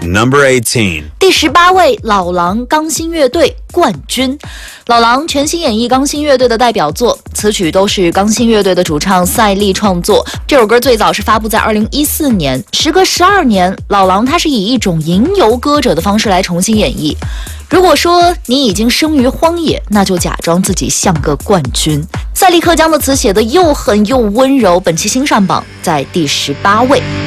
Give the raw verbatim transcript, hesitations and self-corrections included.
Number eighteen. 第十八位，老狼钢心乐队冠军。老狼全新演绎钢心乐队的代表作，词曲都是钢心乐队的主唱赛利创作。这首歌最早是发布在二零一四年，时隔十二年，老狼他是以一种吟游歌者的方式来重新演绎。如果说你已经生于荒野，那就假装自己像个冠军。赛利克将的词写得又狠又温柔，本期新上榜在第十八位。